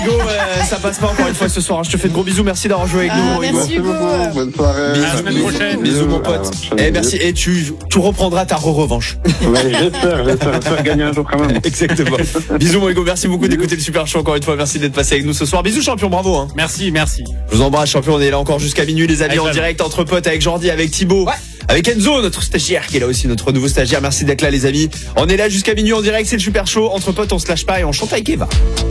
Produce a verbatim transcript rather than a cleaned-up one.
Hugo, euh, ça passe pas encore une fois ce soir. Je te fais de gros bisous. Merci d'avoir joué avec Ah, nous, mon Hugo. merci Hugo. Bonne soirée. Bisous, À la semaine bisous, prochaine. bisous, mon pote. Et merci. Et tu, tu reprendras ta re-revanche. Ouais, j'espère, j'espère, j'espère gagner un jour quand même. Exactement. Bisous, mon Hugo. Merci beaucoup d'écouter le Super Show encore une fois. Merci d'être passé avec nous ce soir. Bisous, champion. Bravo. Hein. Merci, merci. Je vous embrasse, champion. On est là encore jusqu'à minuit, les amis, Avec en Fab. direct entre potes avec Jordi, avec Thibaut, Ouais. avec Enzo, notre stagiaire qui est là aussi, notre nouveau stagiaire. Merci d'être là, les amis. On est là jusqu'à minuit en direct. C'est le Super Show. Entre potes, on se lâche pas et on chante avec Eva.